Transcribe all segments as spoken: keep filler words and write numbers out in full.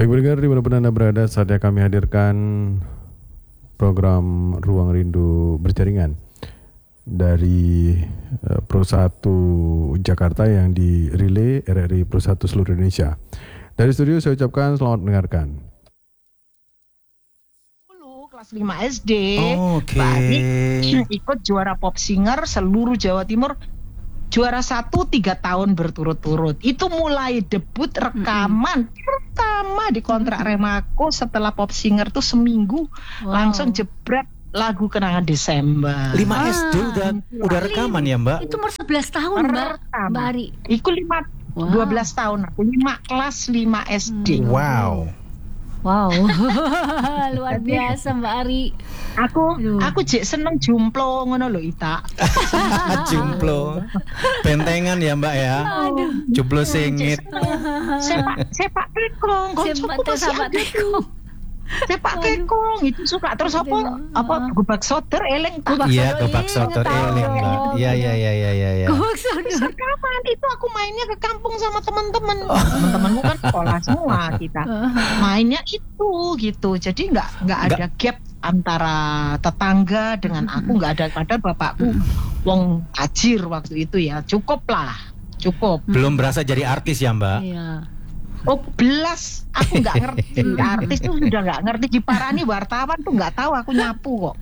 Baik pendengar, dimanapun Anda berada, saatnya kami hadirkan program Ruang Rindu Berjaringan dari uh, Pro satu Jakarta yang dirilai R R I Pro satu seluruh Indonesia. Dari studio saya ucapkan selamat mendengarkan. Kelas lima S D, oh, Oke. Okay. Ikut juara pop singer seluruh Jawa Timur. Juara satu tiga tahun berturut-turut. Itu mulai debut rekaman mm-hmm. pertama di kontrak Remaco setelah pop singer tuh seminggu wow. langsung jebret lagu Kenangan Desember. lima S D udah ah, udah rekaman ya Mbak? Itu umur sebelas tahun Mbak. Mbak Ari. Iku lima wow. dua belas tahun aku. lima kelas lima S D. Wow. Wow. Luar biasa Mbak Ari. Aku Aduh. aku jek seneng jumplo ngono lho Ita. Jumplo. Bentengan ya Mbak ya. Aduh. Jumplo singit. Sepak sepak tekong. Sepak sepak tekong. Sepak tekong itu suka terus apa apa gobak soder eleng tak. Iya, gobak soder eleng Mbak. Iya iya iya iya iya. Gobak soder. Kapan itu aku mainnya ke kampung sama teman-teman. Oh. Teman-temanku kan sekolah semua kita. Mainnya itu gitu. Jadi enggak enggak ada gap antara tetangga dengan aku, enggak ada, padahal bapakku wong tajir waktu itu ya. Cukup lah. Cukup. Belum berasa jadi artis ya, Mbak? Iya. Oh belas, aku nggak ngerti artis tuh sudah nggak ngerti, diparani wartawan tuh nggak tahu aku nyapu kok.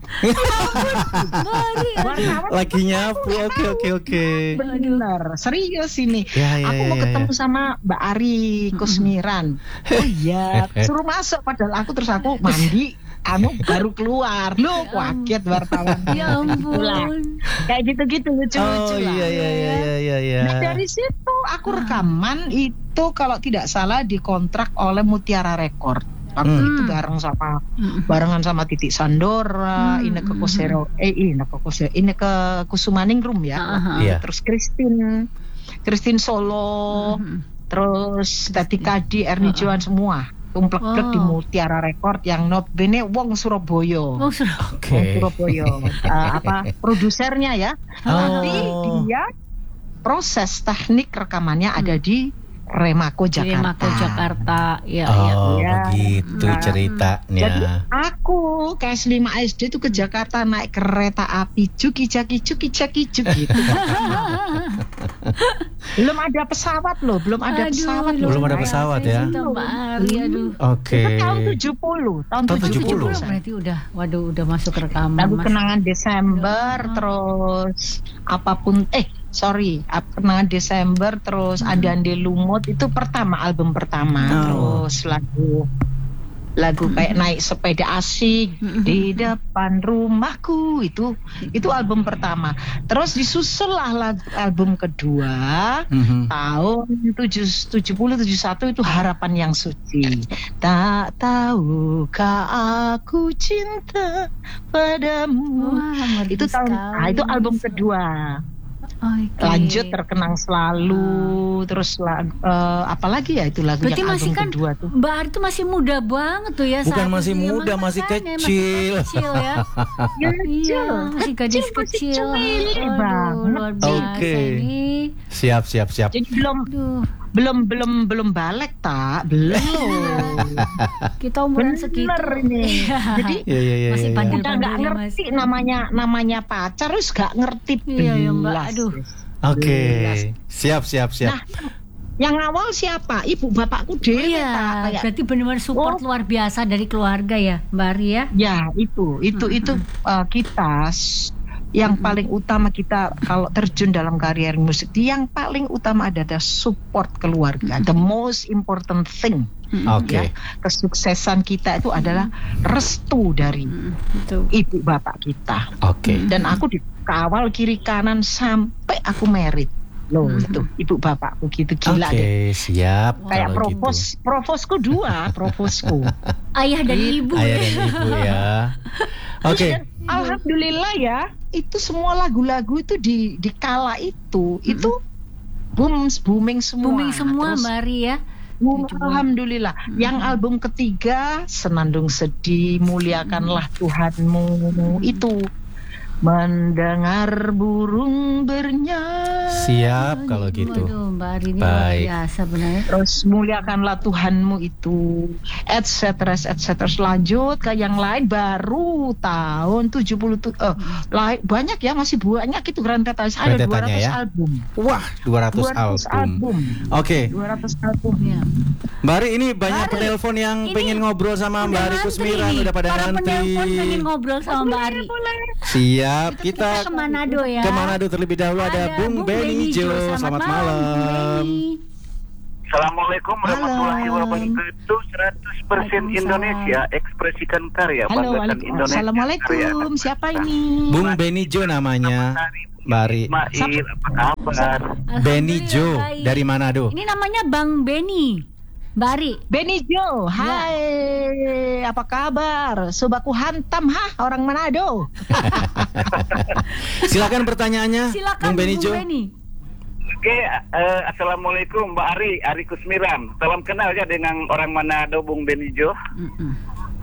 Lagi nyapu, oke oke oke. Benar, serius ini. Ya, ya, aku mau ya, ketemu ya. sama Mbak Ari Kusmiran. Oh iya, suruh masuk padahal aku terus aku mandi. Anu baru keluar, lu kaget wartawan. Ya ampun. Kayak gitu-gitu lucu-lucu oh, lah. Iya iya iya iya iya. Nah, dari situ aku rekaman itu kalau tidak salah dikontrak oleh Mutiara Record. Waktu hmm. itu bareng sama barengan sama Titik Sandora, hmm. Inneke Koesherawati, eh Inneke Koesherawati, Inneke Kusumaningrum ya. Uh-huh. Yeah. Terus Christine, Christine Solo, uh-huh. terus Tati Kadi, Erni uh-huh. Johan semua. Tumplek-plek oh. di Mutiara Record yang notabene wong Surabaya. Oh, Surabaya. Okay. Wong Surabaya. uh, apa produsernya ya. Oh. Tapi dia proses teknik rekamannya hmm. ada di Remaco Jakarta. Remaco Jakarta. Ya, oh, ya. begitu nah, ceritanya. Jadi aku kelas lima S D tuh ke Jakarta naik kereta api cuki-caki cuki-caki cuki gitu. Belum ada pesawat loh, belum ada aduh, pesawat loh. Belum ada pesawat ya. Aduh. Oke. Okay. Tahun tujuh puluh, tahun, tahun tujuh puluh. Berarti udah waduh udah masuk rekaman. Lagu Kenangan Desember oh. terus apapun eh sorry, Kenangan Desember terus hmm. Ande-Ande Lumut itu pertama album pertama. Oh. Terus lagu lagu kayak naik sepeda asik di depan rumahku itu itu album pertama. Terus disusul lah lagu, album kedua mm-hmm. tahun tujuh puluh tujuh puluh satu itu Harapan Yang Suci. Tak tahukah aku cinta padamu. Wah, itu tahun nah, itu album kedua. Okay. Lanjut Terkenang Selalu, terus lagu, uh, apalagi ya itu lagu berarti yang album kan, kedua tuh. Mbak Ari tuh masih muda banget tuh ya. Bukan saat masih itu, muda, ya, masih makanya, kecil. Masih kecil ya. Ya, iya, masih gadis kecil. kecil. Aduh, luar biasa okay. ini. Siap, siap, siap. Jadi belum Duh. belum belum belum balik tak belum. Kita umuran segitu. Ini. Jadi ya, ya, ya, masih ya, pandai udah nggak ngerti masih. namanya namanya pacar, terus nggak ngerti. Iya ya Mbak. Aduh. Oke, okay. siap, siap, siap. Nah, yang awal siapa? Ibu bapakku deh. Iya, kayak... berarti benar-benar support oh. luar biasa dari keluarga ya, Mbak Ari ya? Ya, itu, itu, hmm. itu uh, kita yang hmm. paling utama kita kalau terjun dalam karier musik, yang paling utama adalah support keluarga. Hmm. The most important thing. Hmm. Oke. Okay. Ya, kesuksesan kita itu adalah restu dari hmm. ibu bapak kita. Oke. Okay. Dan aku dikawal kiri kanan sampai aku merit. Loh hmm. itu ibu bapakku gitu gila okay, deh. Oke, siap. Kayak provos, gitu. Provosku dua, provosku. Ayah dan ibu. Ayah dan ibu ya. Oke. Okay. Alhamdulillah ya, itu semua lagu-lagu itu di di kala itu, hmm. itu boom booming semua. Booming semua Terus, Mbak Ari ya. Alhamdulillah. Hmm. Yang album ketiga Senandung Sedih, Muliakanlah Tuhanmu hmm. itu mendengar burung bernyanyi. Siap kalau gitu. Waduh, Mbak Ari ini Baik. luar biasa benar. Terus muliakanlah Tuhanmu itu, et cetera et cetera. Lanjut ke yang lain baru tahun tujuh puluh tujuh. Eh, lain banyak ya, masih banyak itu rentetannya. Ada dua Rentetannya ratus ya? album. Wah, dua ratus dua ratus album. album. Oke, dua ratus album. Ya. Mbak Ari, ini banyak Mari. penelpon yang Ini pengen ngobrol sama Mbak Ari Udah Kusmiran, ngantri. udah pada Para ngantri. penelpon pengen ngobrol sama Mbak Ari. Siap, Kita kita ke Manado ya. ke Manado terlebih dahulu ada, Bung Benny Jo. Selamat malam. Bung Benny. Assalamualaikum warahmatullahi Malam. wabarakatuh. seratus persen Waalaikumsalam. Indonesia, ekspresikan karya, Halo, banggakan waalaikum- Indonesia. Assalamualaikum. Siapa ini? Bung Benny Jo namanya, Mbak Ari. Ismail, apa kabar? Benny Jo Alhamdulillah, baik. dari Manado. Ini namanya Bang Benny. Mbak Ari. Benny Jo, hai, apa kabar? Sobaku hantam, hah, orang Manado. Silakan pertanyaannya, Silakan Bung Benny Jo. Oke, eh, assalamualaikum Mbak Ari, Ari Kusmiran. Salam kenal ya dengan orang Manado, Bung Benny Jo. Mm-mm.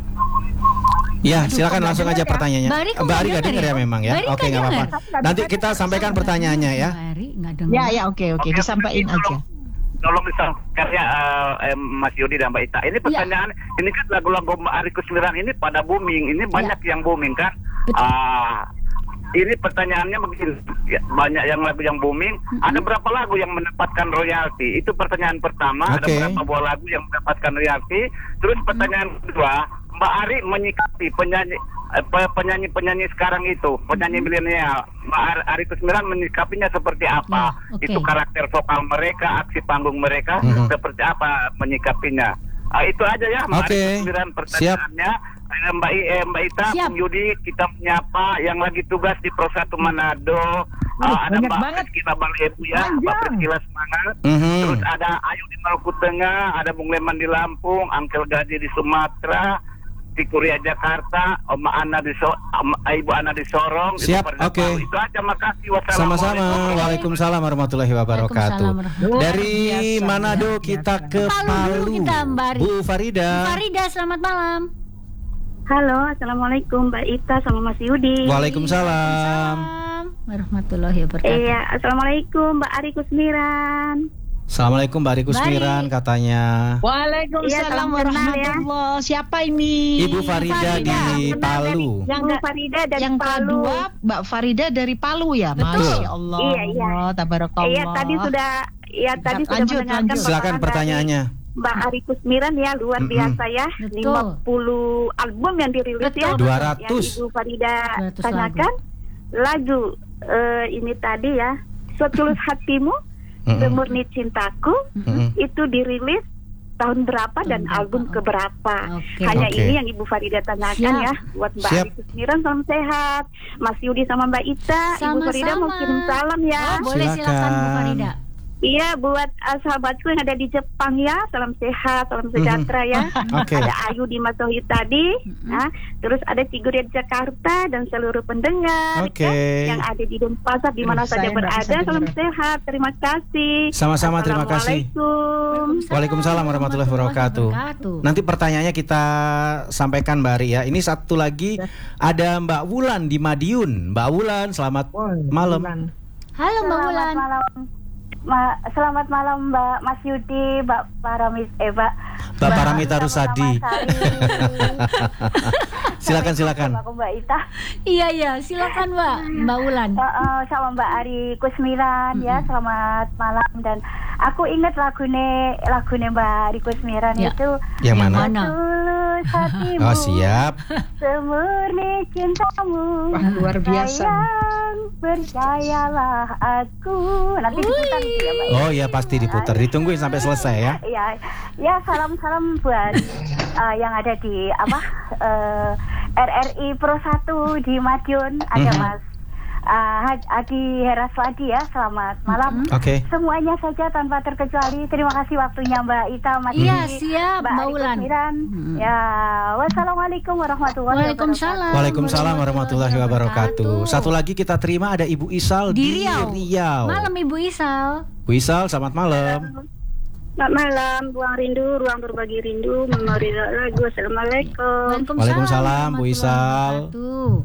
Ya, silakan kok langsung nggak aja dengar ya? pertanyaannya. Mbak Ari kok Mbak nggak Ari nggak dengar dengar ya ya? memang ya? Mbak Ari Oke, nggak nggak apa-apa. dengar. Nanti kita sampaikan pertanyaannya ya. Mbak Ari nggak dengar. Ya, ya, oke, oke, Oke, disampaikan tolong- aja. Tolong disampaikan ya eh, eh, Mas Yudi dan Mbak Ita. Ini pertanyaan, ini kan lagu-lagu Mbak Ari Kusmiran ini pada booming. Ini banyak yang booming kan? Betul. Ah, ini pertanyaannya begini, ya, banyak yang lagu yang booming. Ada berapa lagu yang mendapatkan royalti? Itu pertanyaan pertama. Ada Oke. berapa buah lagu yang mendapatkan royalti? Terus pertanyaan kedua, Mbak Ari menyikapi penyanyi eh, pe- penyanyi-penyanyi sekarang itu, penyanyi milenial, Mbak Ari, Ari Kusmiran menyikapinya seperti apa? Ya, oke. Itu karakter vokal mereka, aksi panggung mereka, Mhm. seperti apa menyikapinya? Ah, itu aja ya, Mbak Oke. Ari Kusmiran pertanyaannya. Eh, Mbak, I, eh, Mbak Ita, Siap. Bung Yudi, kita menyapa yang lagi tugas di Pro satu Manado. Wih, Ah, ada banyak Mbak banget. Rizky Babalebu ya, Panjang. Mbak Priscila Semangat. Mhm. Terus ada Ayu di Maluku Tengah, ada Bung Leman di Lampung, Angkel Gaji di Sumatera, di Kuria Jakarta, Oma Ana di so Om- Ibu Ana di Sorong. di Siap, Sumatera oke. Palu. Itu aja, makasih. Sama-sama. Wassalamualaikum. Waalaikumsalam warahmatullahi wabarakatuh. Waalaikumsalam Luar Dari biasa, Manado luar kita biasa. ke Palu dulu Palu. kita, Mbak Ari. Bu Farida. Farida, selamat malam. Halo, assalamualaikum Mbak Ita sama Mas Yudi. Waalaikumsalam. Waalaikumsalam warahmatullahi wabarakatuh. Iya, assalamualaikum Mbak Ari Kusmiran. Assalamualaikum Mbak Ari Kusmiran Baik. katanya. Iya, Waalaikumsalam salam kenal ya. warahmatullahi. Siapa ini? Ibu Farida di Kenal Palu. dari Yang Bu nggak- Farida dari Yang Palu. kedua, Mbak Farida dari Palu ya. Betul. Masya Allah. Iya, iya. Tabarakallah. Iya, tadi sudah ya tadi sudah Lanjut, mendengarkan lanjut. Silakan paparan pertanyaannya. dari Mbak Ari Kusmiran ya, luar Mm-mm. biasa ya. Betul. lima puluh album yang dirilis Betul. ya. dua ratus. Yang Ibu Farida dua ratus tanyakan lagu eh, ini tadi ya, Setulus Hatimu, Mm-mm. Semurni Cintaku, Mm-mm. itu dirilis tahun berapa dan Tahun album berapa? keberapa. Oke. Hanya Oke. ini yang Ibu Farida tanyakan Siap. ya. Buat Mbak Siap. Ari Kusmiran salam sehat. Mas Yudi sama Mbak Ita, Ibu Farida mau Sama-sama. kirim salam ya. Oh, boleh silakan Bu Silakan. Farida. Iya, buat uh, sahabatku yang ada di Jepang ya, salam sehat, salam sejahtera ya. Oke. Ada Ayu di Masohi tadi, nah, terus ada Ciguria di Jakarta dan seluruh pendengar Oke. ya, yang ada di Denpasar di mana Saya saja nggak berada. bisa Salam dengar. sehat, terima kasih. Sama-sama, terima kasih. Assalamualaikum. Waalaikumsalam warahmatullahi wabarakatuh. Nanti pertanyaannya kita sampaikan Mbak Ari ya. Ini satu lagi ada Mbak Wulan di Madiun. Mbak Wulan, selamat malam. Halo Mbak Selamat Wulan. malam. Ma- selamat malam Mbak Mas Yudi, Mbak Paramis, eh Mbak Mbak Paramita Rusadi. Silakan, silakan. Aku Mbak Ita. Iya iya, silakan Mbak. Mbak Wulan. Uh, uh, sama Mbak Ari Kusmiran ya, selamat malam. Dan aku ingat lagune lagune Mbak Ari Kusmiran Ya. itu Yang mana? mana? Tulus hatimu, Oh, siap. semurni cintamu. Wah, luar biasa. Sayang, percayalah aku. Nanti diputar gitu ya, Mbak. Oh iya, pasti diputar. Ditungguin sampai selesai ya. Ya, ya salam-salam buat uh, yang ada di apa uh, R R I Pro satu di Madiun. Ada Mhm. Mas uh, Haj- Adi Heraswadi ya. Selamat malam. Oke. Semuanya saja tanpa terkecuali. Terima kasih waktunya Mbak Ita, Mas Iya, Yudi, siap, Mbak Ari Wulan. Kusmiran. Mhm. Ya, wassalamualaikum warahmatullahi wabarakatuh. Waalaikumsalam. Waalaikumsalam warahmatullahi wabarakatuh. Satu lagi kita terima ada Ibu Isal Di di, Riau. Riau. Malam Ibu Isal. Bu Isal, selamat malam. Selamat malam, Ruang Rindu, Ruang Berbagi Rindu, Memori Lagu. Assalamualaikum. Waalaikumsalam, Bu Isal. warahmatullahi wabarakatuh.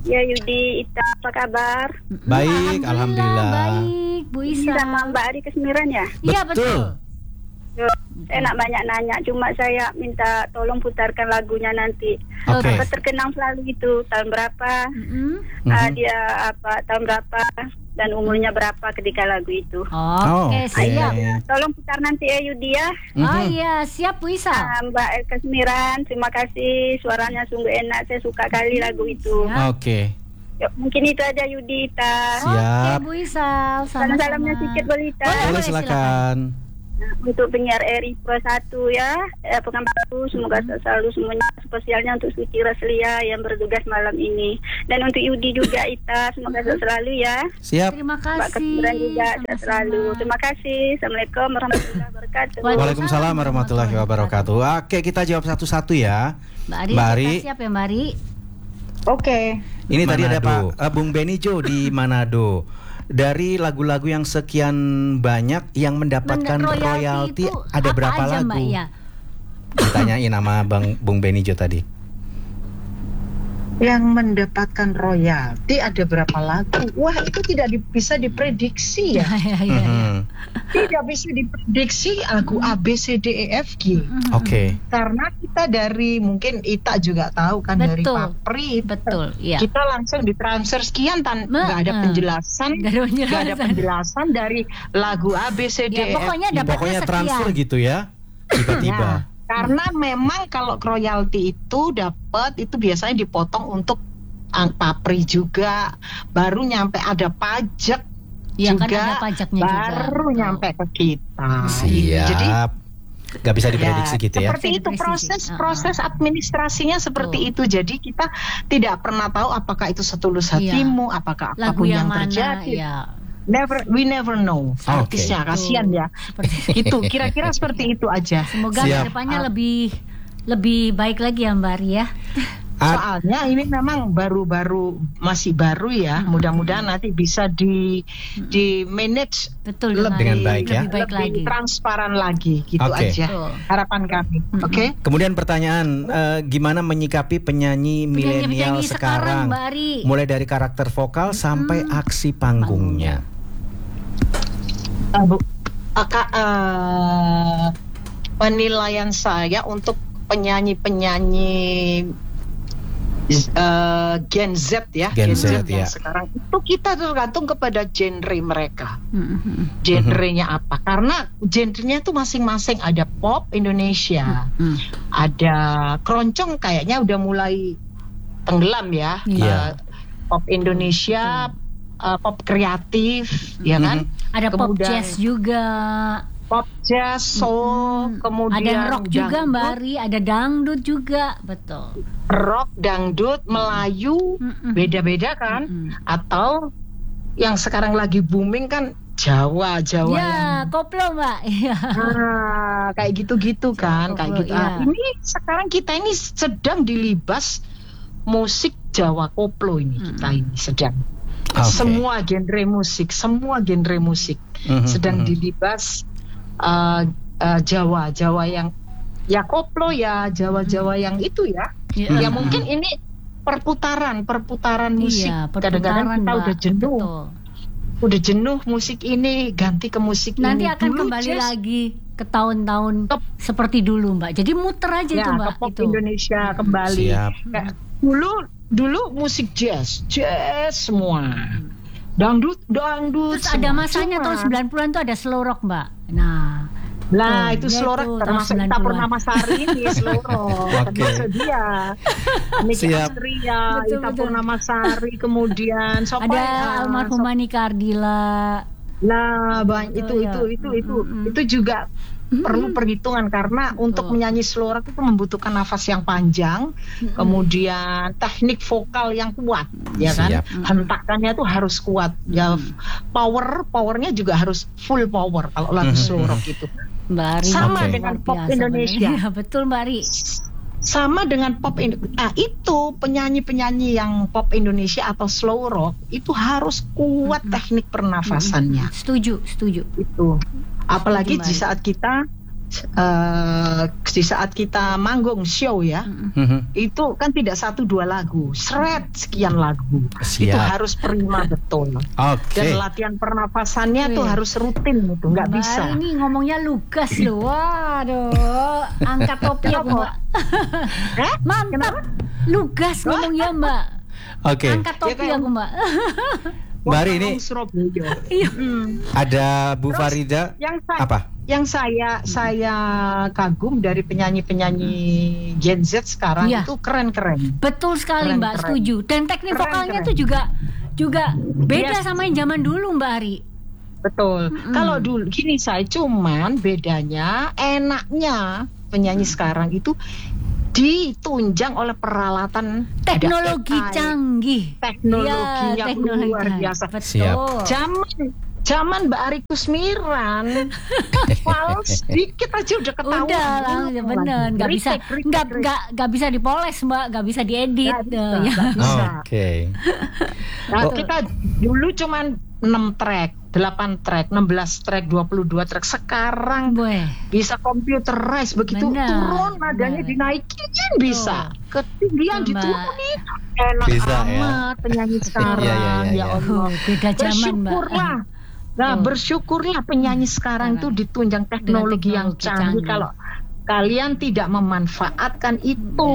Ya Yudi, Ita, apa kabar? Baik, alhamdulillah. Baik, Bu Ini Isa. sama Mbak Ari Kesemiran ya? Iya, Betul. betul. Yo, saya nak banyak nanya, cuma saya minta tolong putarkan lagunya nanti. Oke. Apa terkenang selalu itu, tahun berapa? Mm-mm. Ah, Mhm. dia apa tahun berapa dan umurnya berapa ketika lagu itu? Oh, Oke, oke. siap. Tolong putar nanti ya Yudi ya. Oh Mhm. iya, siap Bu Isa. Ah, Mbak Eka Semiran, terima kasih, suaranya sungguh enak, saya suka kali lagu itu. Ya. Oke. Yuk, mungkin itu aja Yudi, Ita. Siap. Oke Bu Isa, Salam-salamnya sama-sama. sedikit boleh Ita. Boleh. Boleh silakan. Nah, untuk penyiar R I Pro satu ya, eh, pekan baru, semoga selalu semuanya, spesialnya untuk Suci Raslia yang bertugas malam ini. Dan untuk Yudi juga Ita, semoga sehat selalu ya. Siap. Terima Mbak kasih. Kesemiran juga sehat Sama-sama. selalu. Terima kasih. Assalamualaikum warahmatullahi wabarakatuh. Waalaikumsalam warahmatullahi wabarakatuh. Oke, kita jawab satu-satu ya. Mbak Ari, Mbak Ari. kita siap ya Mbak Ari? Oke. Ini tadi ada Manado. Pak eh, Bung Benijo di Manado. Dari lagu-lagu yang sekian banyak yang mendapatkan Men- royalti itu ada apa berapa aja, lagu? Mbak, ya? Ditanyain sama Bang Bung Benijo tadi. Yang mendapatkan royalti ada berapa lagu? Wah, itu tidak di- bisa diprediksi ya. Ya, ya, ya. Mhm. Tidak bisa diprediksi lagu A B C D E F G. Oke. Karena kita dari mungkin Ita juga tahu kan dari Betul. Papri. Betul, ya. Kita langsung ditransfer sekian tan Nah, nggak ada eh. penjelasan, Nggak ada nggak ada penjelasan. penjelasan dari lagu A B C D Ya, E F G. pokoknya dapatnya Pokoknya sekian. transfer gitu ya. Tiba-tiba. Nah, karena memang kalau royalti itu dapat itu biasanya dipotong untuk ang- Papri juga, baru nyampe ada pajak Ya kan juga, ada pajaknya juga. baru Betul. nyampe ke kita. Siap. Jadi Gak bisa diprediksi ya, gitu ya. seperti Bisa itu diprediksi. proses Uh-uh. proses administrasinya seperti Betul. itu. Jadi kita tidak pernah tahu apakah itu setulus Iya. hatimu, apakah Lagu apapun yang yang, mana terjadi. ya. Never, we never know. Oke. Artisnya kasihan ya. Seperti Itu kira-kira seperti itu aja. Semoga Siap. kedepannya lebih lebih baik lagi ya Mbak Ari ya. Ad- Soalnya ini memang baru-baru masih baru ya. Mudah-mudahan nanti bisa di di manage Betul lebih, Dengan baik ya. lebih baik lebih lagi. transparan lagi gitu Oke. aja. Betul. Harapan kami. Oke. Kemudian pertanyaan, eh, gimana menyikapi penyanyi milenial Penyanyi-penyanyi sekarang, sekarang? Mbak Ari. Mulai dari karakter vokal sampai aksi panggungnya. Uh, Bu, uh, Kak, uh, penilaian saya untuk penyanyi-penyanyi uh, Gen Z ya, Gen Z, yang ya. sekarang itu kita tergantung kepada genre mereka. Mm-mm. Genrenya apa? Karena genrenya itu masing-masing, ada pop Indonesia, Mm. ada keroncong kayaknya udah mulai tenggelam ya. Iya. Uh, pop Indonesia, uh, pop kreatif, ya kan? Ada pop Kemudian jazz juga. Pop jazz, soul, Mm. kemudian ada rock juga dangdut, Mbak Ari, ada dangdut juga, betul. rock, dangdut, Melayu, Mm-mm. beda-beda kan? Mm-mm. Atau yang sekarang lagi booming kan Jawa, Jawa Ya, yang koplo Mbak. Iya. ah, kayak gitu-gitu kan, Koplo, kayak gitu. iya. Ah, ini sekarang kita ini sedang dilibas musik Jawa koplo ini, kita ini sedang. Oke. Semua genre musik, semua genre musik Mhm, sedang mhm. dilibas uh, uh, Jawa, Jawa yang ya koplo ya, Jawa-Jawa yang itu ya. Iya. Ya mungkin ini perputaran, perputaran musik. Iya, Kadang-kadang perputaran, kita Mbak. udah jenuh, Betul. udah jenuh musik ini ganti ke musik Nanti ini. akan Dulu kembali jazz, lagi ke tahun-tahun Ke- seperti dulu Mbak. Jadi muter aja ya, itu Mbak ke pop itu. Indonesia kembali. Siap. Kayak dulu dulu musik jazz, jazz semua. Dangdut, dangdut. Terus ada semua. masanya Cuma- tahun sembilan puluhan tuh ada slow rock Mbak. Nah, Lah Tuh, itu ya slow itu, rock tahun termasuk sembilan Ita puluhan. Purnamasari ini slow rock. Oke. Termasuk dia. Niki Siap. Astria, Betul, Ita betul. Purnamasari, kemudian siapa ada ya? almarhumah Nika Ardila. Lah banyak itu Betul, itu ya. itu itu Mm-mm. itu juga perlu perhitungan karena untuk menyanyi slow rock itu membutuhkan nafas yang panjang, kemudian teknik vokal yang kuat, ya kan? Siap. Hentakannya tuh harus kuat. Ya power powernya juga harus full power kalau lagu Mhm. slow rock itu. Mbak Ari. Sama luar dengan pop biasa Indonesia. bener. Iya, betul Mbak Ari. Sama dengan pop Indo- ah itu penyanyi-penyanyi yang pop Indonesia atau slow rock itu harus kuat teknik pernafasannya. Setuju, setuju. Itu apalagi Setuju, di Mbak. saat kita uh, di saat kita manggung show ya, Mhm. itu kan tidak satu dua lagu, seret sekian lagu. Siap. Itu harus prima betul. Oke. Dan latihan pernapasannya tuh Wih. harus rutin itu, nggak Mbak bisa. Ari ini ngomongnya lugas loh. Waduh, angkat topi aku, Mbak. Eh? Mantap. Lugas ngomongnya, Mbak. Oke. Angkat topi Ya, kayak- aku, Mbak. Mbak Ari, ini Orang Surabaya. Iya. Hmm. ada Bu Terus, Farida. Yang saya, Apa? yang saya saya kagum dari penyanyi-penyanyi Gen Z sekarang Iya. itu keren-keren. Betul sekali, Keren, Mbak. keren. Setuju. Dan teknik Keren, vokalnya keren. tuh juga juga beda Yes. sama yang zaman dulu, Mbak Ari. Betul. Mm-mm. Kalau dulu gini saya cuman bedanya enaknya penyanyi sekarang itu ditunjang oleh peralatan ada Teknologi A I, canggih. teknologinya Iya, teknologi luar canggih. biasa. Betul. Siap. Zaman zaman Mbak Ari Kusmiran fals dikit aja udah ketahuan. Udah lah, ya bener, nggak bisa, Retake, retake, nggak retake. nggak nggak bisa dipoles, Mbak, nggak bisa diedit. Nggak bisa, Eh, ya. nggak bisa. Oke. Nah, Oh. kita dulu cuman enam track, delapan track, enam belas track, dua puluh dua track. Sekarang Boy. bisa computerize, begitu Benar, turun nadanya benar. dinaikin bisa, ketinggian Mbak. diturunin. Enak Bisa, ya. amat penyanyi sekarang. Iya, iya, iya, ya iya. Allah. Oh, beda zaman, Mbak. Bersyukurlah. Nah, Oh. bersyukurlah penyanyi sekarang itu ditunjang teknologi yang teknologi canggih. canggih. Kalau kalian tidak memanfaatkan itu,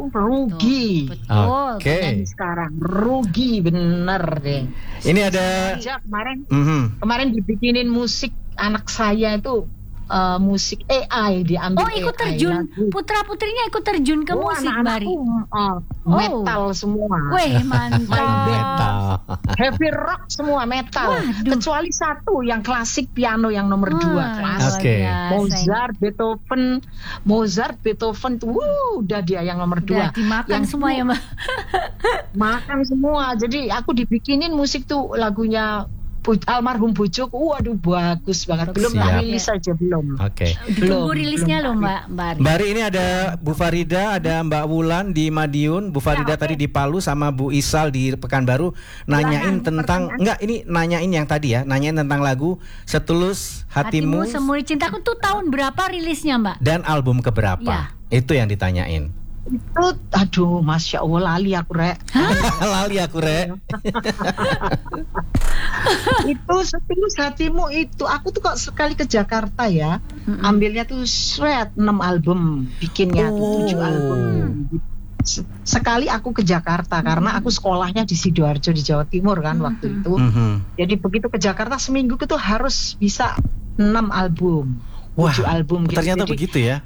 rugi. Betul. Oke. Penyanyi sekarang rugi bener deh. Ini ada. Aja kemarin Mhm. kemarin dibikinin musik anak saya itu eh, musik A I diambil. Oh, ikut A I terjun, lagu. putra putrinya ikut terjun ke Oh, musik, Mbak Ari. anak-anakku, oh, metal semua. Weh, Main mantap. Metal. Heavy rock semua metal. Waduh. Kecuali satu yang klasik piano yang nomor Wah, dua luar klasik. Oke. biasa. Mozart, Beethoven, Mozart, Beethoven tuh, wuh, udah dia yang nomor Udah dua. dimakan Yang semua ya, Mbak. Makan semua. Jadi aku dibikinin musik tuh lagunya Bu- almarhum bojoku. Waduh bagus banget. Belum Siap. rilis saja belum. Oke. Belum, Ditunggu rilisnya belum. loh, Mbak, Mbak Ari. Mbak Ari, ini ada Bu Farida, ada Mbak Wulan di Madiun, Bu Farida Ya, oke. tadi di Palu, sama Bu Isal di Pekanbaru nanyain Silakan, tentang pertanyaan. enggak ini nanyain yang tadi ya, nanyain tentang lagu Setulus Hatimu Hatimu, Semuri Cintaku tuh tahun berapa rilisnya, Mbak? dan album keberapa? Ya. Itu yang ditanyain. Itu aduh Masya Allah lali aku rek. Lali aku, Re. Itu setulus hatimu itu aku tuh kok sekali ke Jakarta ya, ambilnya tuh sweat enam album, bikinnya tuh Oh. tujuh album. Se- Sekali aku ke Jakarta karena aku sekolahnya di Sidoarjo di Jawa Timur kan waktu itu. Mhm. Jadi begitu ke Jakarta seminggu itu harus bisa enam album, Wah, tujuh album gitu. ternyata Jadi, begitu ya.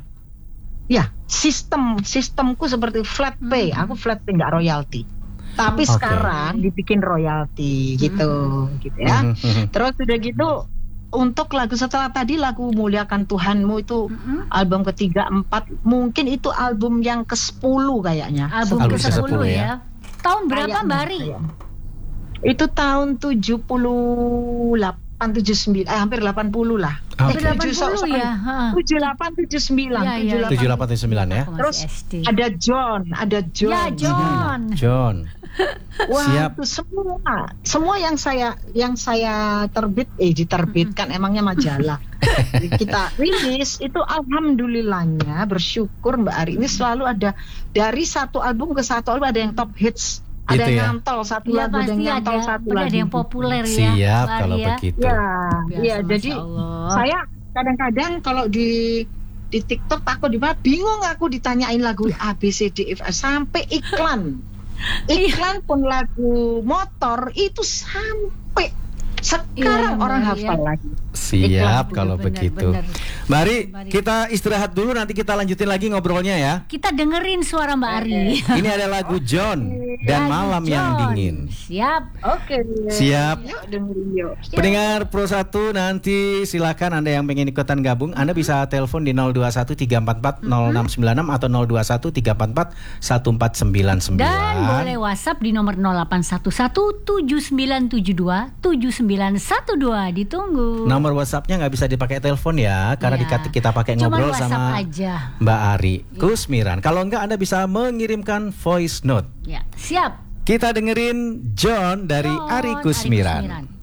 ya sistem sistemku seperti flat pay, aku flat pay nggak royalti. Tapi Oke. sekarang dibikin royalti gitu, gitu ya. Mhm, mhm. Terus udah gitu untuk lagu setelah tadi lagu Muliakan Tuhanmu itu album ketiga empat, mungkin itu album yang ke sepuluh kayaknya. Album Album ke ke-sepuluh sepuluh ya. ya. Tahun berapa, Kayaknya, Mbak Ari? kayaknya. Itu tahun tujuh puluh delapan tujuh puluh sembilan, eh hampir delapan puluh lah. Oke. Eh, delapan tujuh, so- puluh sorry. ya. ha. tujuh puluh delapan tujuh puluh sembilan, Iya, iya. tujuh puluh delapan tujuh puluh sembilan ya. Aku masih Terus S D. ada John, ada John. Ya, John. John. Wah, Siap. itu semua, semua yang saya yang saya terbit, eh diterbitkan, emangnya majalah. Kita rilis itu, alhamdulillahnya bersyukur Mbak Ari ini selalu ada dari satu album ke satu album ada yang top hits, ada Itu yang ya. nyantol satu Iya, lagu, ada yang pasti ada, nyantol satu ada lagu. yang populer ya. Siap Mbak kalau Ari ya. begitu. Ya, Biasa, iya. Masya Jadi Allah. saya kadang-kadang kalau di di TikTok aku di mana bingung aku ditanyain lagu A B C D E F sampai iklan. Iklan pun lagu motor itu sampai sekarang Iya, orang Mbak, hafal iya. lagi. Siap Benar, kalau benar, begitu. benar. Mari Mari. kita istirahat dulu, nanti kita lanjutin lagi ngobrolnya ya. Kita dengerin suara Mbak Ari. Ini ada lagu John dan Lagu Malam yang John. Dingin. Siap. Oke. Siap. Yuk dengerin yuk. Pendengar Pro satu, nanti silakan Anda yang pengen ikutan gabung, Anda bisa telepon di nol dua satu tiga empat empat nol enam sembilan enam atau nol dua satu tiga empat empat satu empat sembilan sembilan. Dan boleh WhatsApp di nomor nol delapan satu satu tujuh sembilan tujuh dua tujuh sembilan satu dua. Ditunggu. Nomor WhatsApp-nya nggak bisa dipakai telepon ya, karena Ya. dikata kita pakai Cuman ngobrol WhatsApp sama aja. Mbak Ari Kusmiran. Kalau enggak, Anda bisa mengirimkan voice note. Ya, siap. Kita dengerin John dari John, Ari Ari Kusmiran. Kusmiran.